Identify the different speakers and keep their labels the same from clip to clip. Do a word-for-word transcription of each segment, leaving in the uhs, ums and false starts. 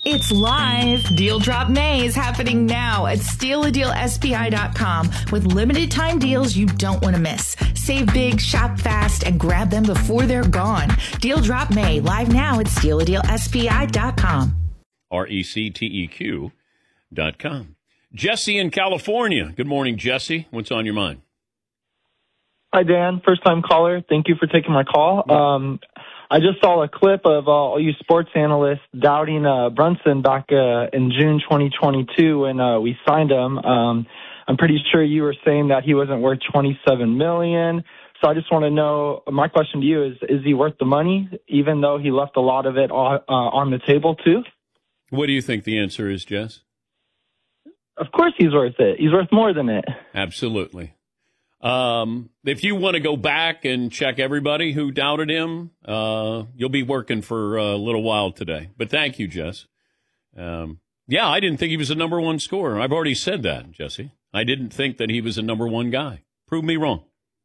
Speaker 1: It's live. Deal Drop May is happening now at steal a deal S P I dot com with limited time deals you don't want to miss. Save big, shop fast, and grab them before they're gone. Deal Drop May live now at steal a deal S P I dot com.
Speaker 2: R E C T E Q dot com. Jesse in California. Good morning, Jesse. What's on your mind?
Speaker 3: Hi, Dan. First time caller. Thank you for taking my call. Um, I just saw a clip of uh, all you sports analysts doubting uh, Brunson back uh, in June twenty twenty-two when uh, we signed him. Um, I'm pretty sure you were saying that he wasn't worth twenty-seven million dollars. So I just want to know, my question to you is, is he worth the money, even though he left a lot of it uh, on the table, too?
Speaker 2: What do you think the answer is, Jess?
Speaker 3: Of course he's worth it. He's worth more than it.
Speaker 2: Absolutely. Um, if you want to go back and check everybody who doubted him, uh, you'll be working for a little while today. But thank you, Jess. Um, yeah, I didn't think he was a number one scorer. I've already said that, Jesse. I didn't think that he was a number one guy. Prove me wrong.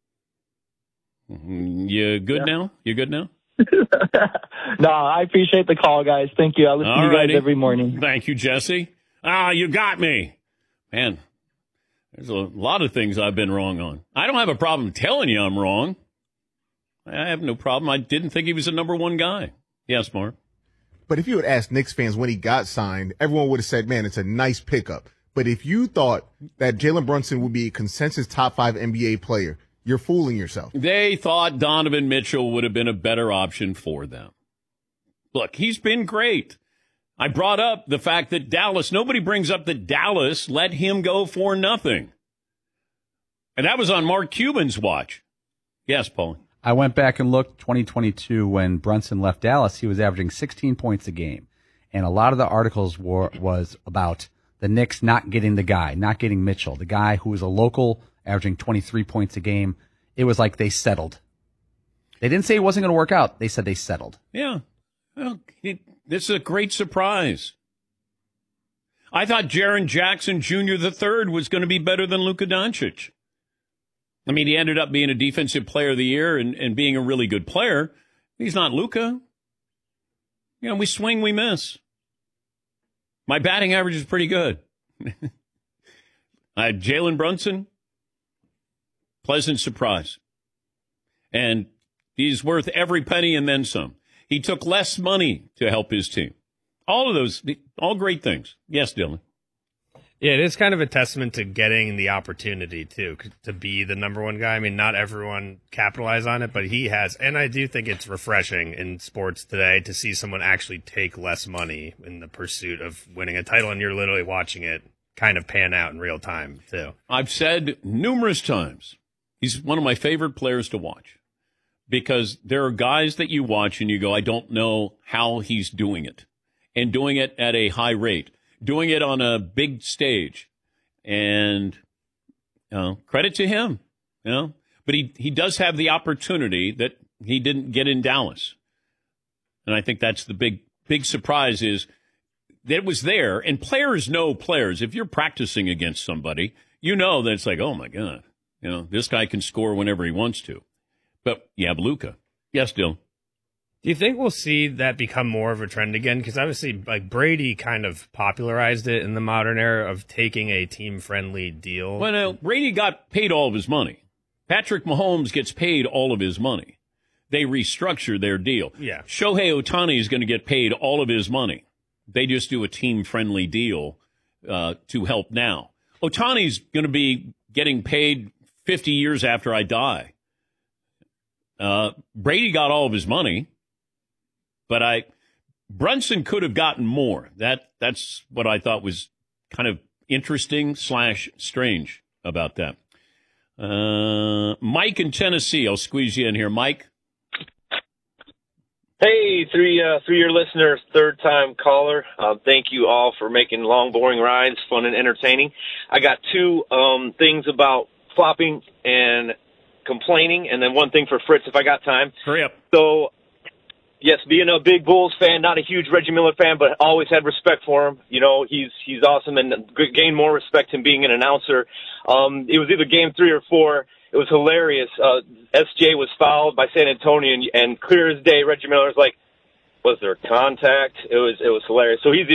Speaker 2: You good yeah. now? You good now?
Speaker 3: No, I appreciate the call, guys. Thank you. I listen
Speaker 2: All
Speaker 3: to you
Speaker 2: righty.
Speaker 3: guys every morning.
Speaker 2: Thank you, Jesse. Ah, you got me. Man. There's a lot of things I've been wrong on. I don't have a problem telling you I'm wrong. I have no problem. I didn't think he was a number one guy. Yes, Mark.
Speaker 4: But if you had asked Knicks fans when he got signed, everyone would have said, man, it's a nice pickup. But if you thought that Jalen Brunson would be a consensus top five N B A player, you're fooling yourself.
Speaker 2: They thought Donovan Mitchell would have been a better option for them. Look, he's been great. I brought up the fact that Dallas, nobody brings up that Dallas let him go for nothing. And that was on Mark Cuban's watch. Yes, Paul.
Speaker 5: I went back and looked twenty twenty-two when Brunson left Dallas. He was averaging sixteen points a game. And a lot of the articles were, was about the Knicks not getting the guy, not getting Mitchell, the guy who was a local averaging twenty-three points a game. It was like they settled. They didn't say it wasn't going to work out. They said they settled.
Speaker 2: Yeah. Well, it, this is a great surprise. I thought Jaren Jackson Junior the third was going to be better than Luka Doncic. I mean, he ended up being a defensive player of the year and, and being a really good player. He's not Luka. You know, we swing, we miss. My batting average is pretty good. I had Jalen Brunson, pleasant surprise. And he's worth every penny and then some. He took less money to help his team. All of those, all great things. Yes, Dylan.
Speaker 6: Yeah, it is kind of a testament to getting the opportunity, too, to be the number one guy. I mean, not everyone capitalized on it, but he has. And I do think it's refreshing in sports today to see someone actually take less money in the pursuit of winning a title, and you're literally watching it kind of pan out in real time, too.
Speaker 2: I've said numerous times, he's one of my favorite players to watch. Because there are guys that you watch and you go, I don't know how he's doing it. And doing it at a high rate. Doing it on a big stage. And you know, credit to him. You know? But he, he does have the opportunity that he didn't get in Dallas. And I think that's the big, big surprise is that it was there. And players know players. If you're practicing against somebody, you know that it's like, oh, my God. You know, this guy can score whenever he wants to. But you have Luka. Yes, Dylan.
Speaker 6: Do you think we'll see that become more of a trend again? Because obviously, like Brady kind of popularized it in the modern era of taking a team-friendly deal.
Speaker 2: Well, no, Brady got paid all of his money. Patrick Mahomes gets paid all of his money. They restructure their deal.
Speaker 6: Yeah.
Speaker 2: Shohei Ohtani is going to get paid all of his money. They just do a team-friendly deal uh, to help now. Ohtani's going to be getting paid fifty years after I die. Uh, Brady got all of his money, but I Brunson could have gotten more. That that's what I thought was kind of interesting slash strange about that. Uh, Mike in Tennessee, I'll squeeze you in here, Mike.
Speaker 7: Hey, three uh, three-year listener, third-time caller. Uh, thank you all for making long, boring rides fun and entertaining. I got two um, things about flopping and complaining, and then one thing for Fritz if I got time.
Speaker 2: Hurry up.
Speaker 7: So, yes, being a big Bulls fan, not a huge Reggie Miller fan, but always had respect for him. You know, he's he's awesome and gained more respect in being an announcer. Um, it was either game three or four. It was hilarious. Uh, S J was fouled by San Antonio, and, and clear as day, Reggie Miller's like, was there contact? It was it was hilarious. So he's